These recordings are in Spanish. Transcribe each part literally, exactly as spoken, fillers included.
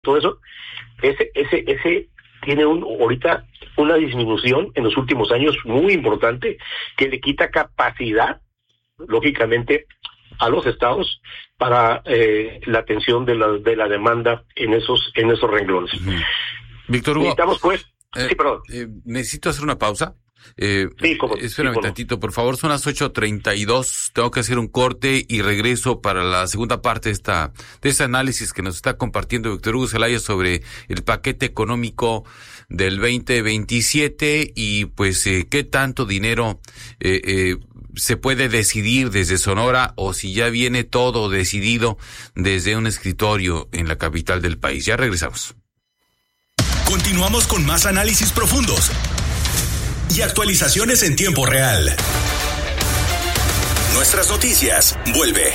todo eso, ese, ese, ese tiene un, ahorita una disminución en los últimos años muy importante que le quita capacidad, lógicamente, a los estados para eh, la atención de la de la demanda en esos en esos renglones. Uh-huh. Víctor Hugo, necesitamos pues, eh, sí, perdón. Eh, necesito hacer una pausa. Eh, sí, como, espérame sí, como. tantito, por favor, son las ocho treinta y dos, tengo que hacer un corte y regreso para la segunda parte de esta de este análisis que nos está compartiendo Víctor Hugo Zelaya sobre el paquete económico del veinte veintisiete y pues eh, qué tanto dinero eh, eh, se puede decidir desde Sonora o si ya viene todo decidido desde un escritorio en la capital del país. Ya regresamos. Continuamos con más análisis profundos y actualizaciones en tiempo real. Nuestras noticias vuelve.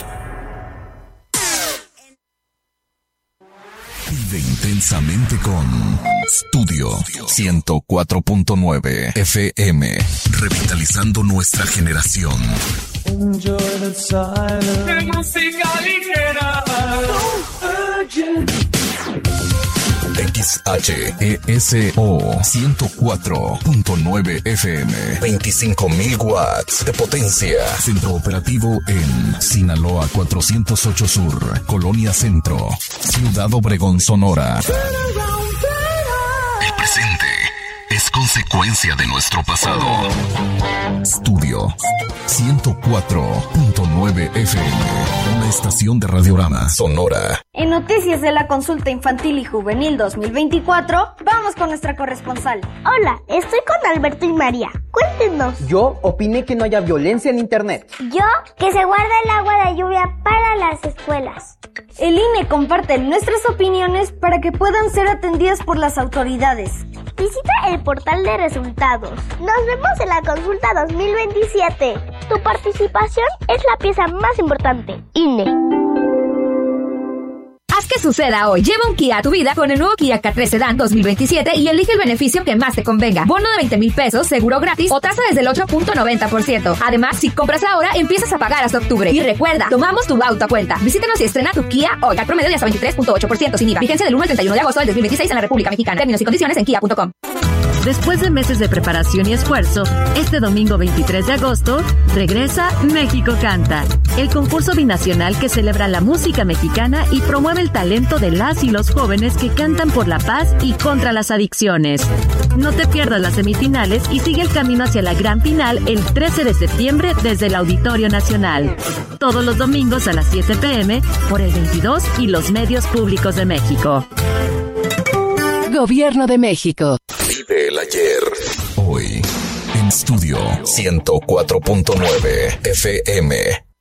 Vive intensamente con Studio ciento cuatro punto nueve F M, revitalizando nuestra generación. Enjoy the silence. De música ligera. X H E S O ciento cuatro punto nueve F M, veinticinco mil watts de potencia. Centro operativo en Sinaloa cuatrocientos ocho Sur, Colonia Centro, Ciudad Obregón, Sonora. El presente es consecuencia de nuestro pasado. Studio ciento cuatro punto nueve F M, una estación de Radiorama Sonora. En noticias de la consulta infantil y juvenil dos mil veinticuatro, vamos con nuestra corresponsal. Hola, estoy con Alberto y María. Cuéntenos. Yo opiné que no haya violencia en internet. Yo, que se guarda el agua de lluvia para las escuelas. El I N E comparte nuestras opiniones para que puedan ser atendidas por las autoridades. Visita el portal de resultados. Nos vemos en la consulta dos mil veintisiete. Tu participación es la pieza más importante. I N E. Haz que suceda hoy. Lleva un Kia a tu vida con el nuevo Kia K tres Sedan dos mil veintisiete y elige el beneficio que más te convenga. Bono de veinte mil pesos, seguro gratis o tasa desde el ocho punto noventa por ciento. Además, si compras ahora, empiezas a pagar hasta octubre. Y recuerda, tomamos tu auto a cuenta. Visítanos y estrena tu Kia hoy. Al promedio de hasta veintitrés punto ocho por ciento sin I V A. Vigencia del uno al treinta y uno de agosto del dos mil veintiséis en la República Mexicana. Términos y condiciones en kia punto com. Después de meses de preparación y esfuerzo, este domingo veintitrés de agosto, regresa México Canta, el concurso binacional que celebra la música mexicana y promueve el talento de las y los jóvenes que cantan por la paz y contra las adicciones. No te pierdas las semifinales y sigue el camino hacia la gran final el trece de septiembre desde el Auditorio Nacional. Todos los domingos a las siete pm por el veintidós y los medios públicos de México. Gobierno de México. Vive el ayer. Hoy, en Studio ciento cuatro punto nueve F M.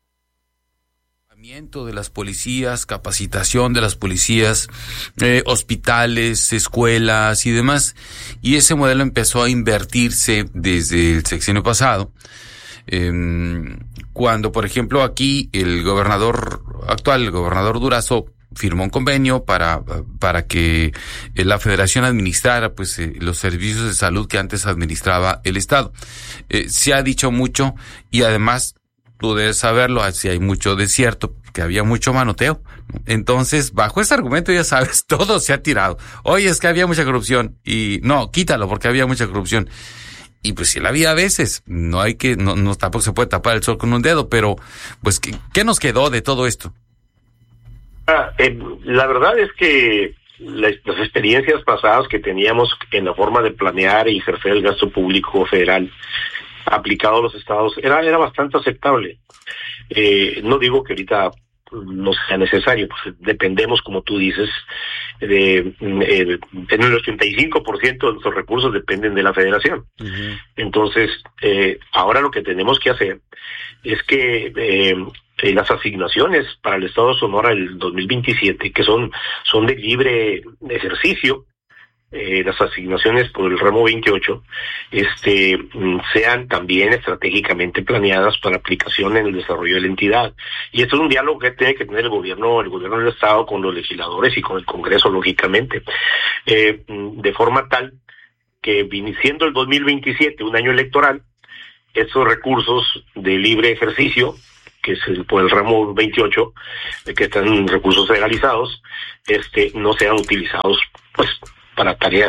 De las policías, capacitación de las policías, eh, hospitales, escuelas y demás. Y ese modelo empezó a invertirse desde el sexenio pasado. Eh, cuando, por ejemplo, aquí el gobernador actual, el gobernador Durazo, firmó un convenio para para que la Federación administrara pues eh, los servicios de salud que antes administraba el Estado. Eh, se ha dicho mucho y además tú debes saberlo, así hay mucho desierto, que había mucho manoteo. Entonces, bajo ese argumento, ya sabes, todo se ha tirado. Oye, es que había mucha corrupción y no, quítalo porque había mucha corrupción. Y pues sí la había a veces, no hay que, no, no tampoco se puede tapar el sol con un dedo, pero pues ¿qué, qué nos quedó de todo esto? Ah, eh, la verdad es que las, las experiencias pasadas que teníamos en la forma de planear y ejercer el gasto público federal aplicado a los estados era era bastante aceptable. Eh, no digo que ahorita no sea necesario, pues dependemos, como tú dices, de, eh, en el ochenta y cinco por ciento de nuestros recursos dependen de la federación. Uh-huh. Entonces, eh, ahora lo que tenemos que hacer es que eh, eh, las asignaciones para el Estado de Sonora del dos mil veintisiete, que son, son de libre ejercicio, Eh, las asignaciones por el ramo veintiocho, este, sean también estratégicamente planeadas para aplicación en el desarrollo de la entidad. Y esto es un diálogo que tiene que tener el gobierno, el gobierno del Estado con los legisladores y con el Congreso, lógicamente, eh, de forma tal que, siendo el dos mil veintisiete un año electoral, estos recursos de libre ejercicio que es el, por el ramo veintiocho, eh, que están recursos federalizados, este, no sean utilizados, pues, para tareas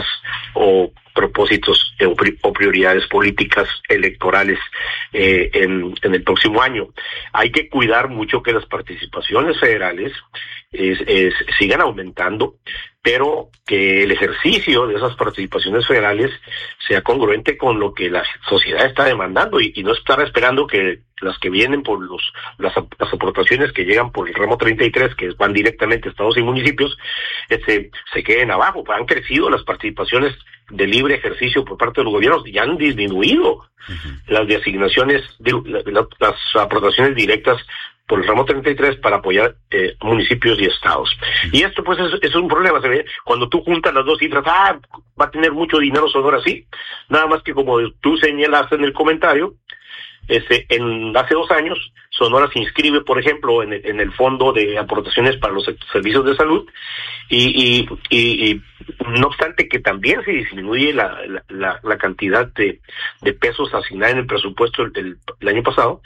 o propósitos eh, o prioridades políticas electorales eh, en, en el próximo año. Hay que cuidar mucho que las participaciones federales es, es, sigan aumentando, pero que el ejercicio de esas participaciones federales sea congruente con lo que la sociedad está demandando y, y no estar esperando que las que vienen por los las, las aportaciones que llegan por el ramo treinta y tres, que van directamente a estados y municipios, este, se queden abajo. Han crecido las participaciones de libre ejercicio por parte de los gobiernos y han disminuido uh-huh. las de asignaciones, de, la, la, las aportaciones directas por el ramo treinta y tres para apoyar eh, municipios y estados. Uh-huh. Y esto pues es, es un problema, se ve, cuando tú juntas las dos cifras, ah, va a tener mucho dinero Sonora, sí, nada más que como tú señalaste en el comentario, Este, en hace dos años, Sonora se inscribe, por ejemplo, en el, en el fondo de aportaciones para los servicios de salud y, y, y, y no obstante que también se disminuye la, la, la cantidad de, de pesos asignada en el presupuesto el, el, el año pasado,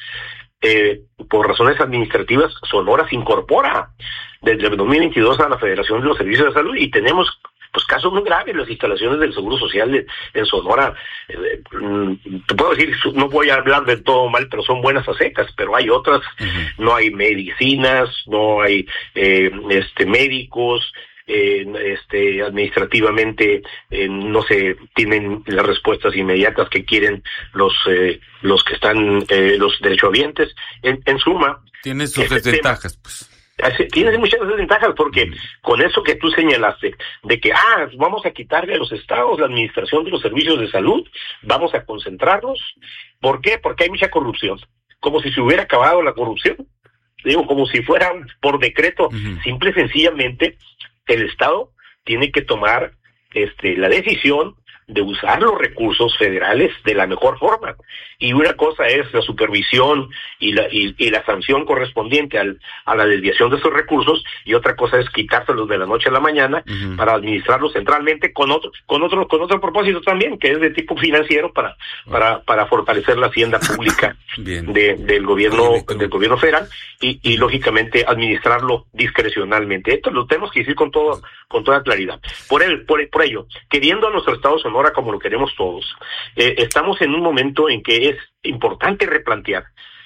eh, por razones administrativas, Sonora se incorpora desde el dos mil veintidós a la Federación de los Servicios de Salud y tenemos pues casos muy graves, las instalaciones del Seguro Social de, en Sonora, eh, te puedo decir, no voy a hablar del todo mal, pero son buenas a secas, pero hay otras, uh-huh. no hay medicinas, no hay eh, este médicos, eh, este administrativamente eh, no se tienen las respuestas inmediatas que quieren los eh, los que están, eh, los derechohabientes. En, en suma, tiene sus este desventajas, tema, pues. Tienes muchas desventajas porque mm. con eso que tú señalaste, de que, ah, vamos a quitarle a los estados la administración de los servicios de salud, vamos a concentrarnos. ¿Por qué? Porque hay mucha corrupción. Como si se hubiera acabado la corrupción. Digo, como si fuera por decreto. Mm-hmm. Simple y sencillamente, el Estado tiene que tomar este la decisión de usar los recursos federales de la mejor forma. Y una cosa es la supervisión y la y, y la sanción correspondiente al, a la desviación de esos recursos, y otra cosa es quitárselos de la noche a la mañana uh-huh. para administrarlos centralmente con otro con otro con otro propósito también, que es de tipo financiero para uh-huh. para para fortalecer la hacienda pública de, del gobierno Bien, del gobierno federal y, y lógicamente administrarlo discrecionalmente. Esto lo tenemos que decir con todo con toda claridad. Por el por, por ello, queriendo a nuestro Estado Sonora como lo queremos todos, eh, estamos en un momento en que es importante replantear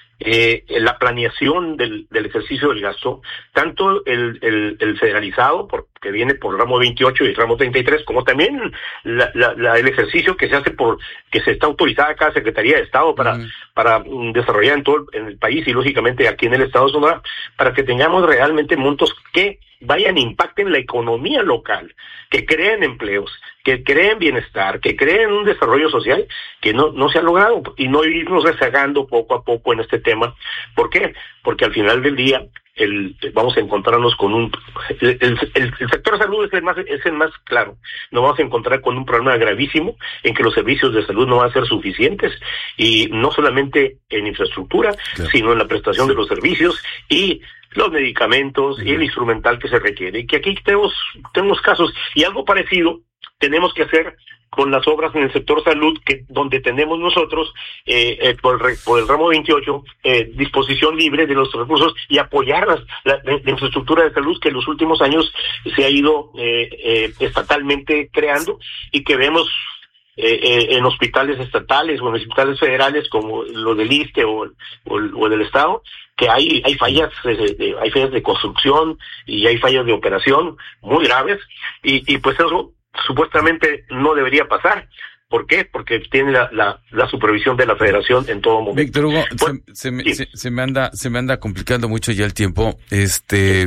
eh, la planeación del, del ejercicio del gasto, tanto el, el, el federalizado, por, que viene por el ramo veintiocho y el ramo treinta y tres, como también la, la, la, el ejercicio que se hace por, que se está autorizada cada Secretaría de Estado para, uh-huh. para um, desarrollar en todo el, en el país y lógicamente aquí en el Estado de Sonora, para que tengamos realmente montos que vayan, impacten la economía local, que creen empleos, que creen bienestar, que creen un desarrollo social que no no se ha logrado, y no irnos rezagando poco a poco en este tema. ¿Por qué? Porque al final del día el vamos a encontrarnos con un el, el, el sector de salud es el más es el más claro. Nos vamos a encontrar con un problema gravísimo en que los servicios de salud no van a ser suficientes, y no solamente en infraestructura, claro. sino en la prestación de los servicios y los medicamentos y el instrumental que se requiere. Y que aquí tenemos tenemos casos, y algo parecido tenemos que hacer con las obras en el sector salud, que donde tenemos nosotros eh, eh, por, el, por el ramo veintiocho eh, disposición libre de los recursos y apoyar las, la, la, la infraestructura de salud que en los últimos años se ha ido eh, eh, estatalmente creando, y que vemos eh, eh, en hospitales estatales o en hospitales federales como los del I S S S T E o, o, o del Estado, que hay hay fallas de, de, hay fallas de construcción y hay fallas de operación muy graves, y, y pues eso supuestamente no debería pasar. ¿Por qué? Porque tiene la, la, la supervisión de la Federación en todo momento. Víctor Hugo, pues, se, se, me, sí. se, se me anda se me anda complicando mucho ya el tiempo. Este,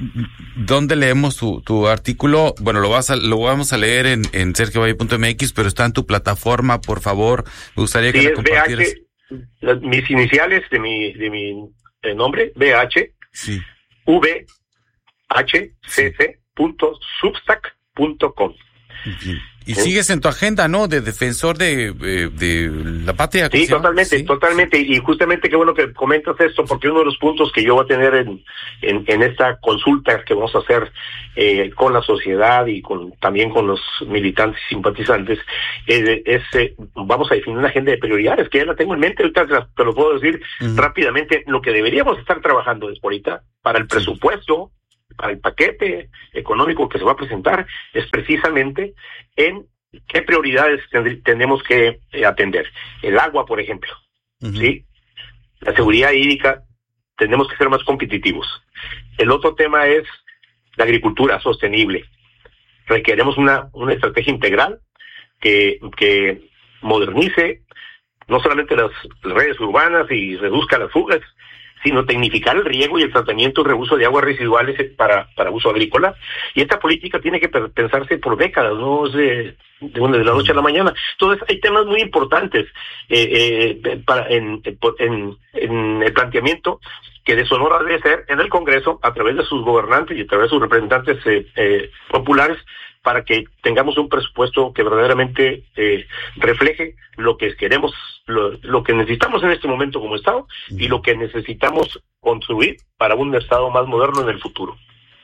¿dónde leemos tu, tu artículo? Bueno, lo vas a, lo vamos a leer en, en sergio valle punto m x, pero está en tu plataforma, por favor. Me gustaría que sí, lo compartieras. B H, las, mis iniciales de mi de mi eh, nombre, B H, sí. V H C C punto substack punto com. Y, y ¿sí? sigues en tu agenda, ¿no? De defensor de, de, de la patria. Sí, totalmente, sí, totalmente. Y justamente qué bueno que comentas esto, porque uno de los puntos que yo voy a tener en, en, en esta consulta que vamos a hacer eh, con la sociedad y con también con los militantes y simpatizantes, eh, es eh, vamos a definir una agenda de prioridades, que ya la tengo en mente, ahorita te, te lo puedo decir uh-huh. rápidamente, lo que deberíamos estar trabajando desde ahorita para el presupuesto, para el paquete económico que se va a presentar, es precisamente en qué prioridades tend- tenemos que eh, atender. El agua, por ejemplo, uh-huh. ¿sí? La seguridad hídrica, tenemos que ser más competitivos. El otro tema es la agricultura sostenible. Requeremos una, una estrategia integral que, que modernice no solamente las redes urbanas y reduzca las fugas, sino tecnificar el riego y el tratamiento y reuso de aguas residuales para, para uso agrícola. Y esta política tiene que pensarse por décadas, no es de, de, una, de la noche a la mañana. Entonces hay temas muy importantes eh, eh, para, en, en, en el planteamiento que de Sonora debe ser en el Congreso, a través de sus gobernantes y a través de sus representantes eh, eh, populares, para que tengamos un presupuesto que verdaderamente eh, refleje lo que queremos, lo, lo que necesitamos en este momento como Estado y lo que necesitamos construir para un Estado más moderno en el futuro.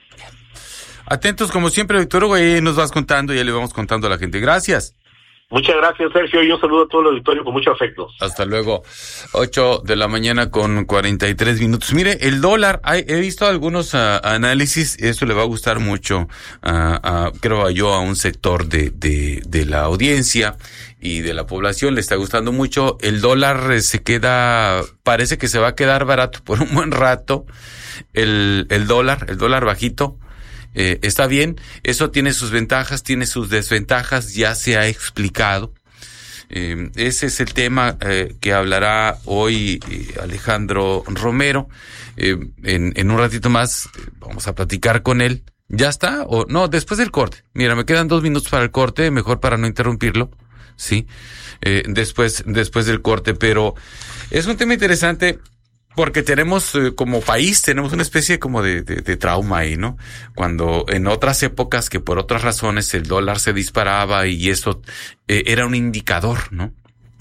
Atentos como siempre, Víctor Hugo, ahí nos vas contando, ya le vamos contando a la gente. Gracias. Muchas gracias, Sergio, y un saludo a todo el auditorio con mucho afecto. Hasta luego. Ocho de la mañana con cuarenta y tres minutos. Mire, el dólar, hay, he visto algunos uh, análisis, eso le va a gustar mucho, uh, uh, creo yo, a un sector de, de, de la audiencia y de la población, le está gustando mucho. El dólar eh, se queda, parece que se va a quedar barato por un buen rato, el, el dólar, el dólar bajito. Eh, está bien, eso tiene sus ventajas, tiene sus desventajas, ya se ha explicado. Eh, ese es el tema eh, que hablará hoy eh, Alejandro Romero. Eh, en, en un ratito más eh, vamos a platicar con él. ¿Ya está? O no, después del corte. Mira, me quedan dos minutos para el corte, mejor para no interrumpirlo. Sí, eh, después, después del corte, pero es un tema interesante. Porque tenemos, eh, como país, tenemos una especie como de, de, de trauma ahí, ¿no? Cuando en otras épocas que por otras razones el dólar se disparaba y eso eh, era un indicador, ¿no?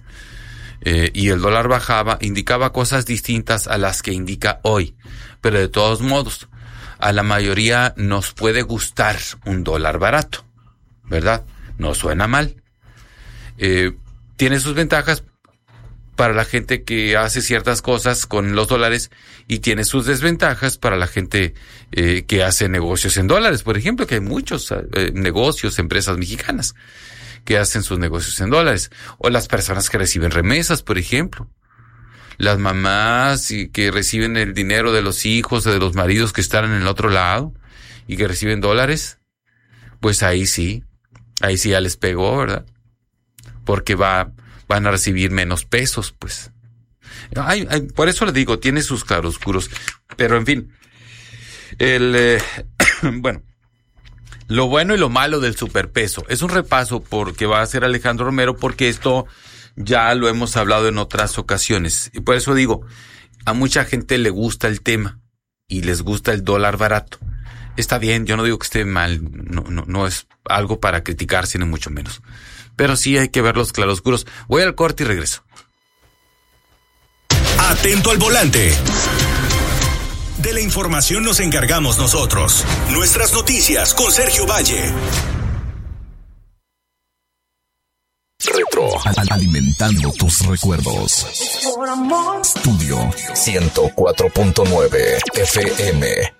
Eh, y el dólar bajaba, indicaba cosas distintas a las que indica hoy. Pero de todos modos, a la mayoría nos puede gustar un dólar barato, ¿verdad? No suena mal. Eh, tiene sus ventajas para la gente que hace ciertas cosas con los dólares y tiene sus desventajas para la gente eh, que hace negocios en dólares. Por ejemplo, que hay muchos eh, negocios, empresas mexicanas que hacen sus negocios en dólares. O las personas que reciben remesas, por ejemplo. Las mamás y que reciben el dinero de los hijos o de los maridos que están en el otro lado y que reciben dólares. Pues ahí sí, ahí sí ya les pegó, ¿verdad? Porque va... van a recibir menos pesos, pues. Hay, hay, por eso le digo, tiene sus claroscuros. Pero, en fin, el eh, bueno, lo bueno y lo malo del superpeso. Es un repaso porque va a hacer Alejandro Romero, porque esto ya lo hemos hablado en otras ocasiones. Y por eso digo, a mucha gente le gusta el tema y les gusta el dólar barato. Está bien, yo no digo que esté mal, no, no, no es algo para criticarse, ni mucho menos. Pero sí hay que ver los claroscuros. Voy al corte y regreso. Atento al volante. De la información nos encargamos nosotros. Nuestras noticias con Sergio Valle. Retro. Alimentando tus recuerdos. Estudio ciento cuatro punto nueve F M.